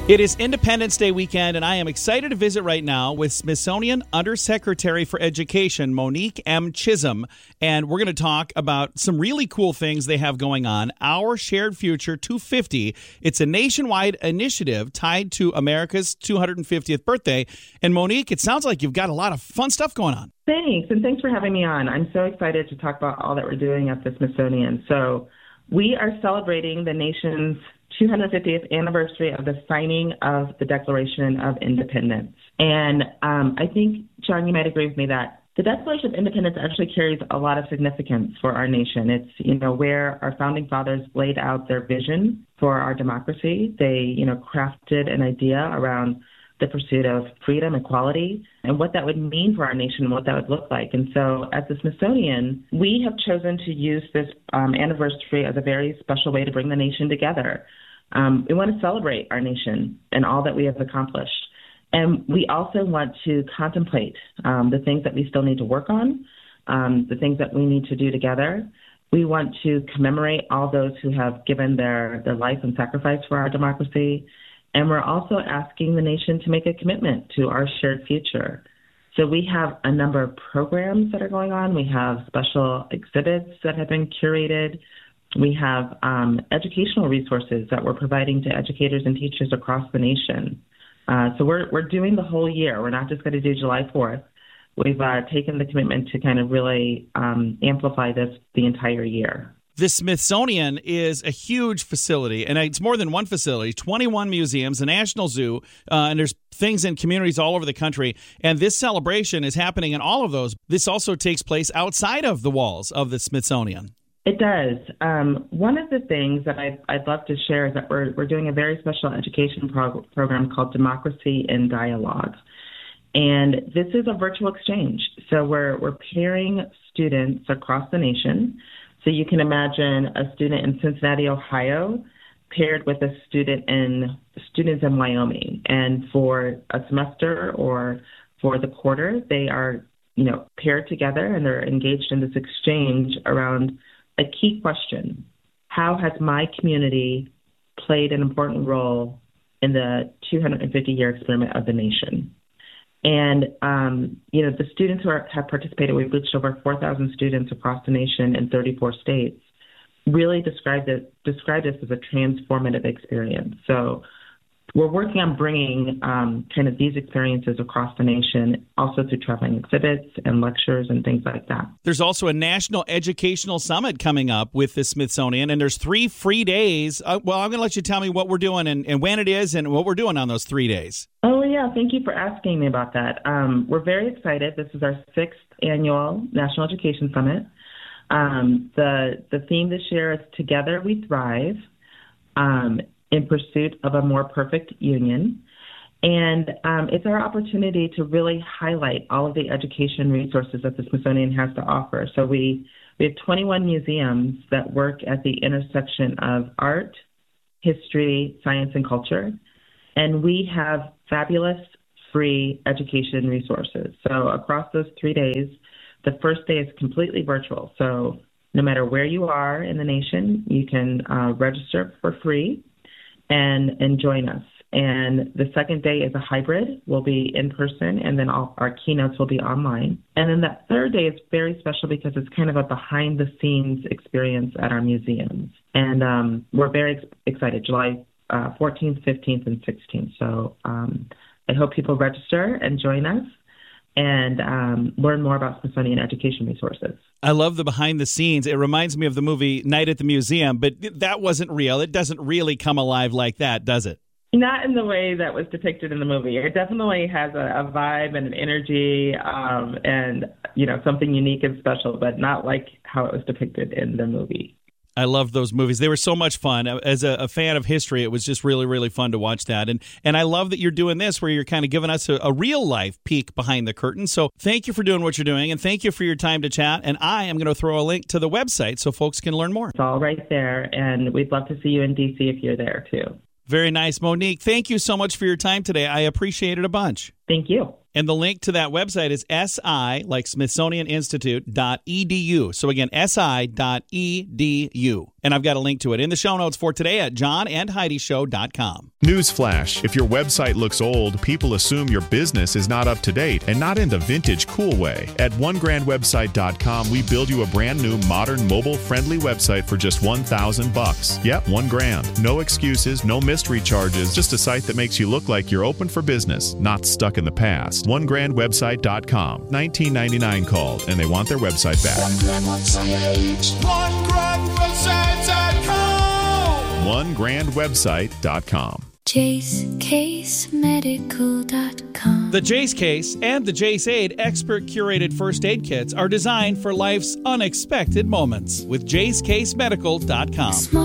It is Independence Day weekend, and I am excited to visit right now with Smithsonian Undersecretary for Education, Monique M. Chisholm, and we're going to talk about some really cool things they have going on. Our Shared Future 250. It's a nationwide initiative tied to America's 250th birthday. And Monique, it sounds like you've got a lot of fun stuff going on. Thanks, and thanks for having me on. I'm so excited to talk about all that we're doing at the Smithsonian. So we are celebrating the nation's 250th anniversary of the signing of the Declaration of Independence. And I think, John, you might agree with me that the Declaration of Independence actually carries a lot of significance for our nation. It's, where our founding fathers laid out their vision for our democracy. They, crafted an idea around the pursuit of freedom, equality, and what that would mean for our nation and what that would look like. And so at the Smithsonian, we have chosen to use this anniversary as a very special way to bring the nation together. We want to celebrate our nation and all that we have accomplished. And we also want to contemplate the things that we still need to work on, the things that we need to do together. We want to commemorate all those who have given their life and sacrifice for our democracy. And we're also asking the nation to make a commitment to our shared future. So we have a number of programs that are going on. We have special exhibits that have been curated. We have educational resources that we're providing to educators and teachers across the nation. So we're doing the whole year. We're not just going to do July 4th. We've taken the commitment to kind of really amplify this the entire year. The Smithsonian is a huge facility, and it's more than one facility, 21 museums, a national zoo, and there's things in communities all over the country. And this celebration is happening in all of those. This also takes place outside of the walls of the Smithsonian. It does. One of the things that I'd love to share is that we're doing a very special education program called Democracy in Dialogue. And this is a virtual exchange. So we're pairing students across the nation. So you can imagine a student in Cincinnati, Ohio, paired with students in Wyoming. And for a semester or for the quarter, they are, paired together and they're engaged in this exchange around a key question. How has my community played an important role in the 250-year experiment of the nation? And, the students who have participated, we've reached over 4,000 students across the nation in 34 states, really described this as a transformative experience. So we're working on bringing kind of these experiences across the nation, also through traveling exhibits and lectures and things like that. There's also a National Educational Summit coming up with the Smithsonian, and there's 3 free days. I'm going to let you tell me what we're doing and when it is and what we're doing on those 3 days. Oh, yeah. Thank you for asking me about that. We're very excited. This is our 6th annual National Education Summit. The theme this year is Together We Thrive, in pursuit of a more perfect union. And it's our opportunity to really highlight all of the education resources that the Smithsonian has to offer. So we have 21 museums that work at the intersection of art, history, science, and culture. And we have fabulous free education resources. So across those 3 days, the first day is completely virtual. So no matter where you are in the nation, you can register for free and join us. And the second day is a hybrid. We'll be in person, and then our keynotes will be online. And then that third day is very special because it's kind of a behind-the-scenes experience at our museums. And we're very excited, July 14th, 15th, and 16th. So I hope people register and join us and learn more about Smithsonian education resources. I love the behind the scenes. It reminds me of the movie Night at the Museum, but that wasn't real. It doesn't really come alive like that, does it? Not in the way that was depicted in the movie. It definitely has a vibe and an energy and, something unique and special, but not like how it was depicted in the movie. I love those movies. They were so much fun. As a fan of history, it was just really, really fun to watch that. And I love that you're doing this where you're kind of giving us a real-life peek behind the curtain. So thank you for doing what you're doing, and thank you for your time to chat. And I am going to throw a link to the website so folks can learn more. It's all right there, and we'd love to see you in D.C. if you're there, too. Very nice. Monique, thank you so much for your time today. I appreciate it a bunch. Thank you. And the link to that website is si, like Smithsonian Institute, .edu. So again, si.edu. And I've got a link to it in the show notes for today at johnandheidishow.com. Newsflash, if your website looks old, people assume your business is not up to date and not in the vintage cool way. At onegrandwebsite.com, we build you a brand new, modern, mobile-friendly website for just $1,000. Yep, $1,000. No excuses, no mystery charges, just a site that makes you look like you're open for business, not stuck in the past. onegrandwebsite.com. $19.99 called, and they want their website back. onegrandwebsite.com. JaceCaseMedical.com. The Jace Case and the Jace Aid expert curated first aid kits are designed for life's unexpected moments with JaceCaseMedical.com.